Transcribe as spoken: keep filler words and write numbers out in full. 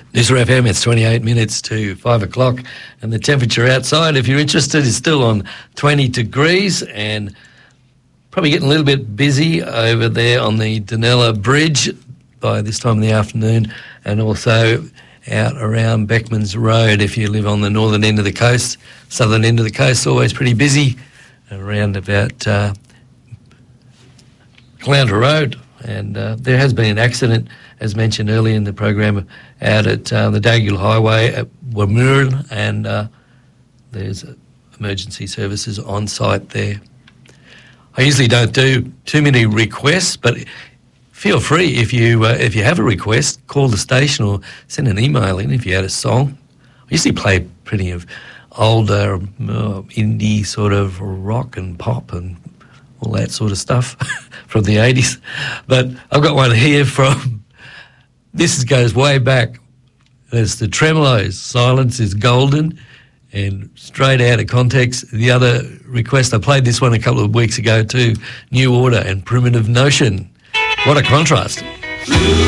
Newsra F M, it's twenty-eight minutes to five o'clock, and the temperature outside, if you're interested, is still on twenty degrees, and probably getting a little bit busy over there on the Dunella Bridge by this time in the afternoon, and also out around Beckmans Road if you live on the northern end of the coast. Southern end of the coast, always pretty busy, around about uh, Caloundra Road. And uh, there has been an accident, as mentioned earlier in the program, out at uh, the Dagyul Highway at Wamuran, and uh, there's emergency services on site there. I usually don't do too many requests, but feel free if you uh, if you have a request, call the station or send an email in if you had a song. I usually play plenty of older uh, indie sort of rock and pop and all that sort of stuff from the eighties. But I've got one here from, this goes way back. It's the Tremolos, Silence is Golden, and straight out of context, the other request, I played this one a couple of weeks ago too, New Order and Primitive Notion. What a contrast.